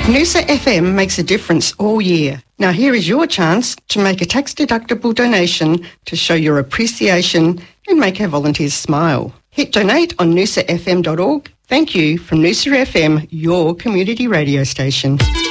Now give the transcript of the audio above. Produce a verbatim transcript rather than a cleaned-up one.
Noosa F M makes a difference all year. Now here is your chance to make a tax-deductible donation to show your appreciation and make our volunteers smile. Hit donate on noosa f m dot org. Thank you from Noosa F M, your community radio station.